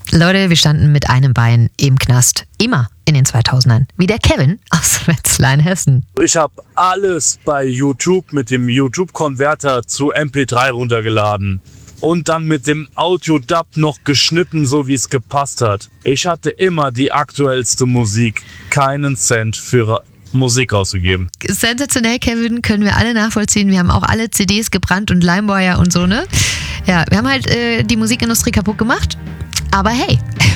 Leute, wir standen mit einem Bein im Knast. Immer in den 2000ern. Wie der Kevin aus Wetzlar-Hessen. Ich habe alles bei YouTube mit dem YouTube-Konverter zu MP3 runtergeladen. Und dann mit dem Audio-Dub noch geschnitten, so wie es gepasst hat. Ich hatte immer die aktuellste Musik. Keinen Cent für Musik ausgegeben. Sensationell, Kevin, können wir alle nachvollziehen. Wir haben auch alle CDs gebrannt und LimeWire und so, ne? Ja, wir haben halt die Musikindustrie kaputt gemacht. Aber hey,